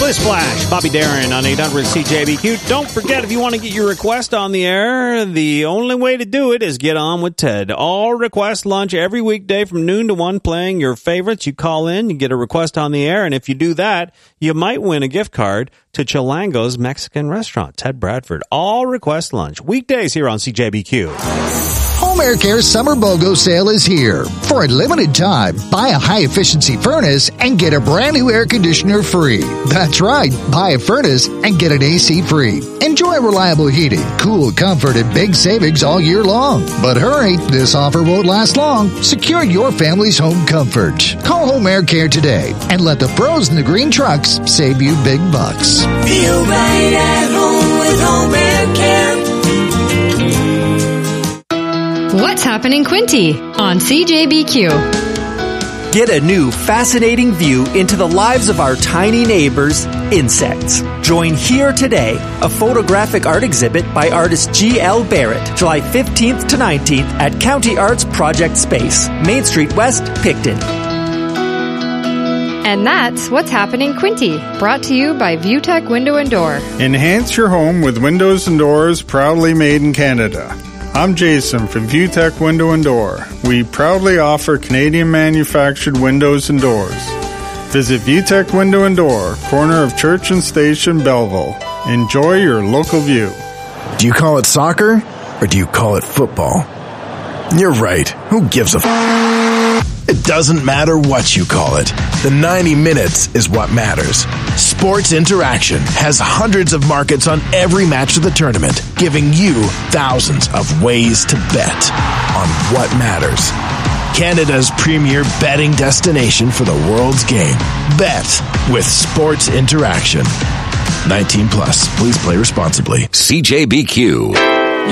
Billy Splash, Bobby Darin on 800 CJBQ. Don't forget, if you want to get your request on the air, the only way to do it is get on with Ted. All request lunch every weekday from noon to 1, playing your favorites. You call in, you get a request on the air, and if you do that, you might win a gift card to Chilango's Mexican restaurant. Ted Bradford, all request lunch, weekdays here on CJBQ. Home Air Care Summer BOGO sale is here. For a limited time, buy a high-efficiency furnace and get a brand new air conditioner free. That's right, buy a furnace and get an AC free. Enjoy reliable heating, cool comfort, and big savings all year long. But hurry, this offer won't last long. Secure your family's home comfort. Call Home Air Care today and let the pros in the green trucks save you big bucks. Feel right at home with Home Air Care. What's happening, Quinty, on CJBQ? Get a new, fascinating view into the lives of our tiny neighbors, insects. Join Here Today, a photographic art exhibit by artist G.L. Barrett, July 15th to 19th at County Arts Project Space, Main Street West, Picton. And that's What's Happening, Quinty, brought to you by ViewTech Window and Door. Enhance your home with windows and doors proudly made in Canada. I'm Jason from ViewTech Window and Door. We proudly offer Canadian manufactured windows and doors. Visit ViewTech Window and Door, corner of Church and Station, Belleville. Enjoy your local view. Do you call it soccer or do you call it football? You're right. Who gives a It doesn't matter what you call it. The 90 minutes is what matters. Sports Interaction has hundreds of markets on every match of the tournament, giving you thousands of ways to bet on what matters. Canada's premier betting destination for the world's game. Bet with Sports Interaction. 19 plus. Please play responsibly. CJBQ.